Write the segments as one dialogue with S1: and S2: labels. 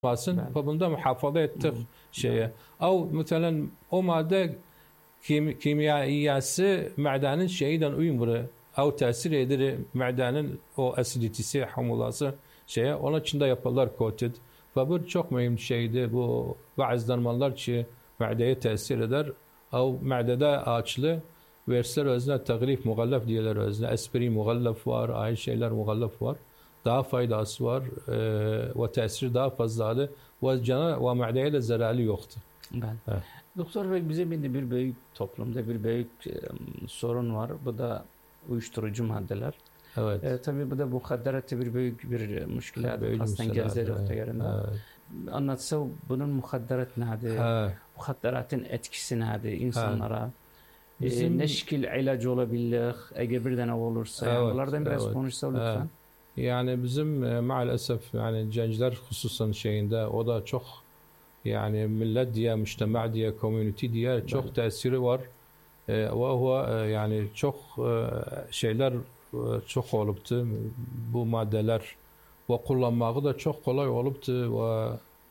S1: basın. Bunda muhafaza ettik şeye. Av mesela o madde kimyası madenin şeyden uyumuru. Av tesir edir madenin o asiditesi, hamulası şeye. Onun içinde yaparlar coated. Ve bu çok mühim şeydi. Bu bazı darmanlar ki madeye tesir eder. Av madede ağaçlı versler özne teglif mugallaf diyorlar özne. Aspirin mugallaf var, aynı şeyler mugallaf var. Daha faydası var ve tesiri daha fazladır ve cana ve madeye de zararı yoktu.
S2: Evet. Doktor Bey, bizim bir büyük toplumda bir büyük sorun var. Bu da uyuşturucu maddeler.
S1: Evet.
S2: Tabii bu da muhadderat bir büyük bir müşkilat. Hastanın gözleri ortaya anlatsa bunun muhadderat nedir? Muhadderatın etkisi nedir insanlara? Ne şekil ilacı olabilir? Eğer bir tane olursa. Bunlardan biraz konuşsa lütfen.
S1: Yani bizim maalesef yani gençler hususan şeyinde o da çok yani millet diye, müştema diye, community diye çok tesiri var. Ve o yani çok şeyler çok oluptu bu maddeler ve kullanmağı da çok kolay oluptu ve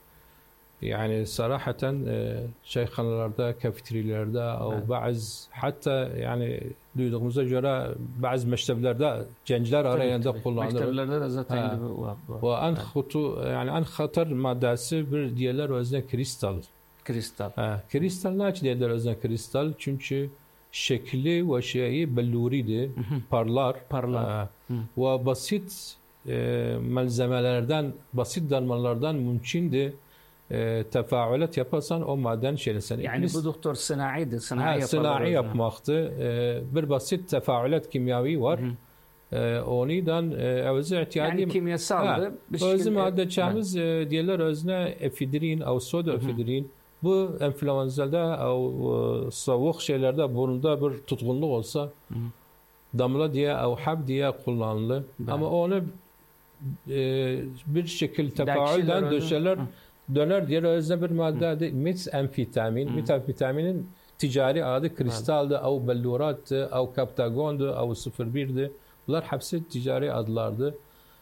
S1: yani sarahaten şeyhanlarda, kafeteryelerde o bazı hatta yani duyduğumuza göre bazı mekteplarda gençler arayında kullanılır.
S2: Mekteplerde de zaten
S1: ve en hatar maddesi bir diğerler özne kristal. Kristal ne için diğerler özne kristal? Çünkü şekli ve şeyi belluriydi, parlar. Ve basit malzemelerden, basit darmalardan mümkündü. Tefaület yaparsan o maden şeylesin.
S2: Yani bu doktor sınaidir.
S1: Sınai yapmaktı. Bir basit tefaület kimyavi var. Ondan özü ihtiyacı.
S2: Yani kimyasaldı.
S1: Özü madde çağımız diyorlar özne efidrin au soda efidrin. Bu enfluenzada au soğuk şeylerde burnunda bir tutkunluk olsa damla diye au hab diye kullanılır. Ama onu bir şekilde tefaülden döşerler. Döner diğer özne bir madde metamfetamin. Metamfetaminin ticari adı kristaldı, au bellurattı, au kaptagondu, au 01'di. Bunlar hepsi ticari adlardı.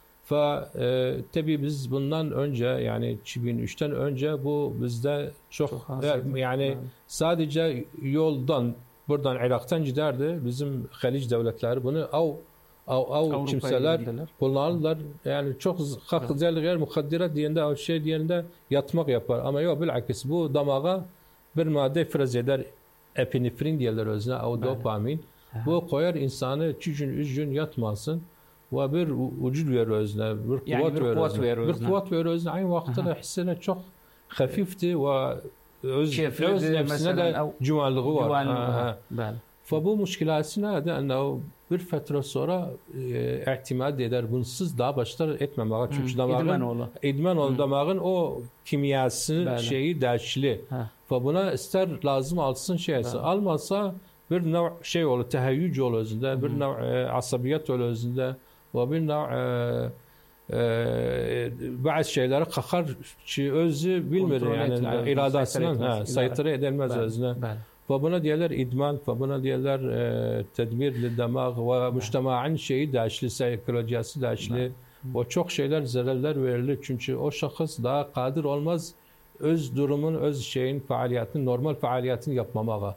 S1: Tabii biz bundan önce yani 2003'ten önce bu bizde çok yani sadece yoldan buradan Irak'tan giderdi. Bizim Haliç devletleri bunu av kimseler kullanırlar. Yani çok güzel yer muhaddirat diyende o şey diyende yatmak yapar. Ama yok bilakis bu damağa bir madde ifraz eder. Epinefrin diyorlar özne o dopamin. Bu koyar insanı 2 gün 3 gün yatmasın ve bir vücut verir özne, bir kuvvet verir özne. Aynı vakitte de hissine çok hafifti ve öz nefsine de cumallığı var. Bu müşkilatı nedir? Ennehu bir fetre sonra ihtimal eder bunsuz daha başlar etmemeye. Çünkü damağın idman ol damağın o kimyası şeyi değişli. Ve buna ister lazım alsın şeyse almazsa bir nev şey olur, tehayyüc olur özünde, bir nev asabiyet olur özünde ve bir nev bazı şeyleri kakar ki özü bilmir yani iradasından saytire edilmez özüne. Ve buna diyorlar idman, ve buna diyorlar tedbir damağ ve müştemaın şeyi değişli, psikolojisi değişli. O çok şeyler, zararlar verilir. Çünkü o şahıs daha kadir olmaz öz durumun, öz şeyin faaliyetini, normal faaliyetini yapmağa.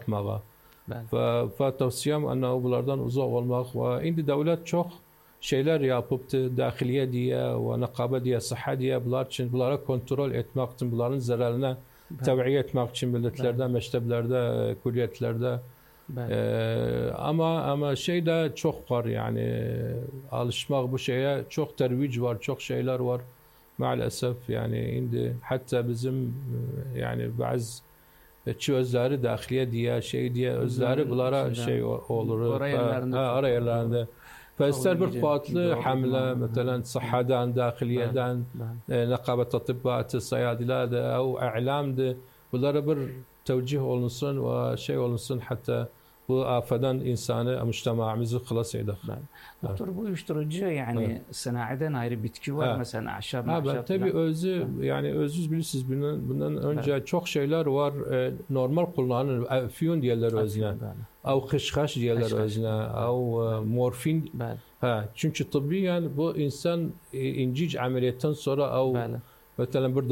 S1: Ve tavsiyem bunlardan uzak olmak ve indi devlet çok şeyler yapıptı. Dahiliye diye ve nakabe diye, sıhha diye bunlara kontrol etmek için, bunların zararına tev'iye etmek için milletlerde, mekteplerde, külliyetlerde. Ama şey de çok var yani alışmak bu şeye çok tervic var, çok şeyler var. Maalesef yani indi hatta bizim yani bazı özleri dahiliye diye şey diye özleri bunlara şey olur. Arayarlarında. فاستر بالقاتل حملة مثلا صحدان داخلية نقابة أطباء الصيادلة أو إعلام bunlara bir tevcih olunsun ve şey olunsun hatta bu afeden insanı, müştemamızı kılas eder.
S2: Doktor bu uyuşturucu yani sanayiden ayrı bitki var mesela ahşap.
S1: Tabii özü yani özüz bilirsiniz bundan önce çok şeyler var normal kullanılır. Afyon diyorlar özüne. Av kışkaş diyorlar özüne. Av morfin. Çünkü tıbbiyen bu insan incic ameliyattan sonra av Mesela burada